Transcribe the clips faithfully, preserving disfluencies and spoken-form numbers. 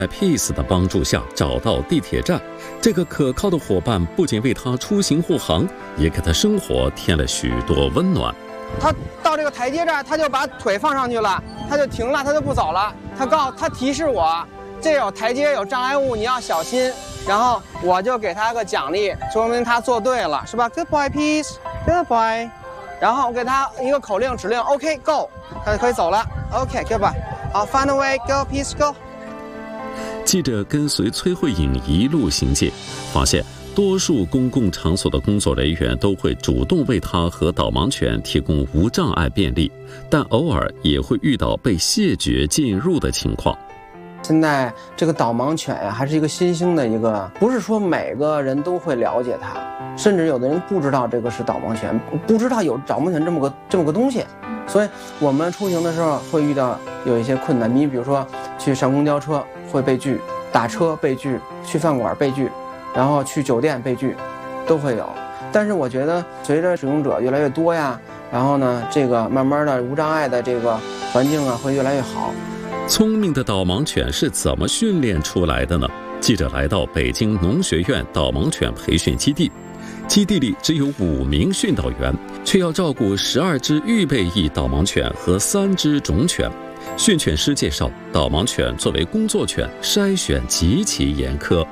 在 Peace 的帮助下找到地铁站，这个可靠的伙伴不仅为他出行护航，也给他生活添了许多温暖。 他到这个台阶这儿，他就把腿放上去了，他就停了，他就不走了。他告他提示我，这有台阶有障碍物，你要小心。然后我就给他个奖励，说明他做对了，是吧 ？Good boy, Peace. Good boy. 然后我给他一个口令指令 ，OK, go， 他就可以走了。OK, good boy. 好 ，Find a way, go, Peace, go。 记者跟随崔慧颖一路行进，发现多数公共场所的工作人员都会主动为他和导盲犬提供无障碍便利，但偶尔也会遇到被谢绝进入的情况。 现在这个导盲犬呀，还是一个新兴的一个，不是说每个人都会了解它，甚至有的人不知道这个是导盲犬，不知道有导盲犬这么个这么个东西，所以我们出行的时候会遇到有一些困难。你比如说去上公交车会被拒，打车被拒，去饭馆被拒，然后去酒店被拒，都会有。但是我觉得随着使用者越来越多呀，然后呢，这个慢慢的无障碍的这个环境啊会越来越好。 聪明的导盲犬是怎么训练出来的呢？记者来到北京农学院导盲犬培训基地，基地里只有五名训导员，却要照顾十二只预备役导盲犬和三只种犬。训犬师介绍，导盲犬作为工作犬，筛选极其严苛。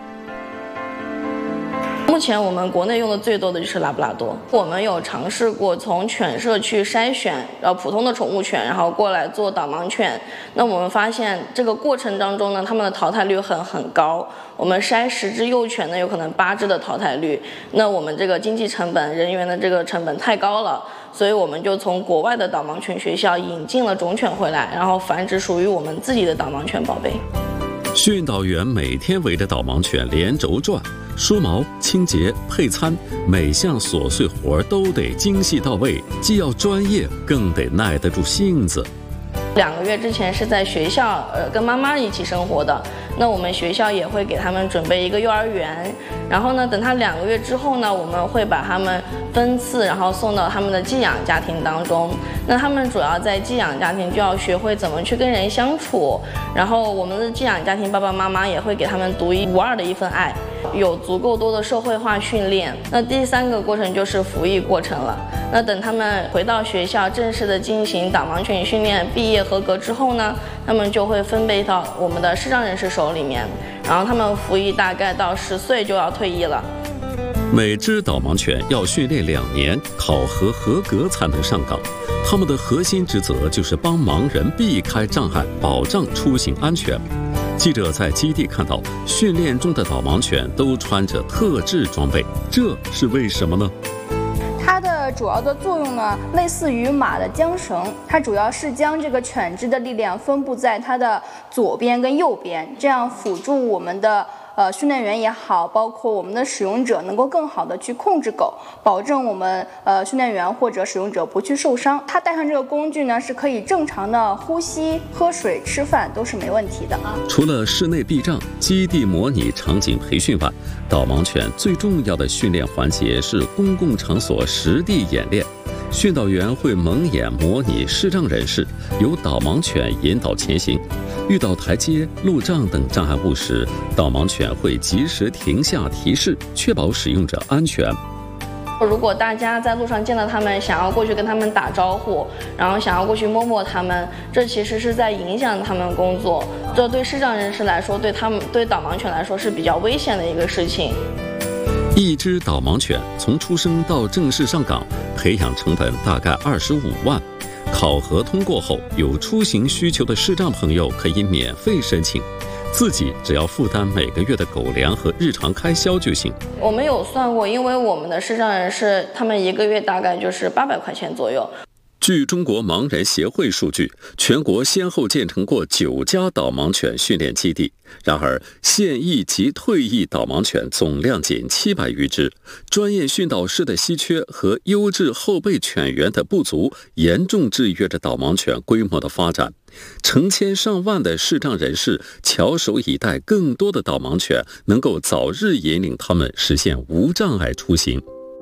目前我们国内用的最多的就是拉布拉多，我们有尝试过从犬舍去筛选，然后普通的宠物犬，然后过来做导盲犬。那我们发现这个过程当中呢，它们的淘汰率很很高。我们筛十只幼犬呢，有可能八只的淘汰率。那我们这个经济成本、人员的这个成本太高了，所以我们就从国外的导盲犬学校引进了种犬回来，然后繁殖属于我们自己的导盲犬宝贝。 训导员每天围着导盲犬连轴转，梳毛、清洁、配餐，每项琐碎活都得精细到位，既要专业，更得耐得住性子。 两个月之前是在学校，呃，跟妈妈一起生活的。那我们学校也会给他们准备一个幼儿园，然后呢，等他两个月之后呢，我们会把他们分次，然后送到他们的寄养家庭当中。那他们主要在寄养家庭就要学会怎么去跟人相处，然后我们的寄养家庭爸爸妈妈也会给他们独一无二的一份爱，有足够多的社会化训练。那第三个过程就是服役过程了。那等他们回到学校正式的进行导盲犬训练，毕业合格之后呢，他们就会分配到我们的视障人士手里面，然后他们服役大概到十岁就要退役了。 每只导盲犬要训练两年，考核合格才能上岗。他们的核心职责就是帮盲人避开障碍，保障出行安全。记者在基地看到，训练中的导盲犬都穿着特制装备，这是为什么呢？ 它的主要的作用呢，类似于马的缰绳，它主要是将这个犬只的力量分布在它的左边跟右边，这样辅助我们的呃训练员也好，包括我们的使用者能够更好的去控制狗，保证我们呃训练员或者使用者不去受伤。它带上这个工具呢，是可以正常的呼吸、喝水、吃饭都是没问题的啊。 除了室内避障、基地模拟场景培训外，导盲犬最重要的训练环节是公共场所实地演练。训导员会蒙眼模拟视障人士，由导盲犬引导前行。遇到台阶、路障等障碍物时，导盲犬会及时停下提示，确保使用者安全。 如果大家在路上见到他们，想要过去跟他们打招呼，然后想要过去摸摸他们，这其实是在影响他们工作。这对视障人士来说，对他们对导盲犬来说是比较危险的一个事情。 一只导盲犬从出生到正式上岗，培养成本大概二十五万。考核通过后，有出行需求的视障朋友可以免费申请，自己只要负担每个月的狗粮和日常开销就行。 我们有算过，因为我们的视障人士，他们一个月大概就是八百块钱左右。 据中国盲人协会数据，全国先后建成过九家导盲犬训练基地，然而现役及退役导盲犬总量仅七百余只，专业训导师的稀缺和优质后备犬员的不足，严重制约着导盲犬规模的发展。成千上万的视障人士翘首以待，更多的导盲犬能够早日引领他们实现无障碍出行。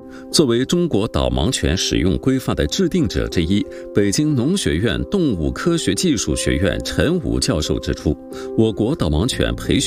作为中国导盲犬使用规范的制定者之一，北京农学院动物科学技术学院陈武教授指出，我国导盲犬培训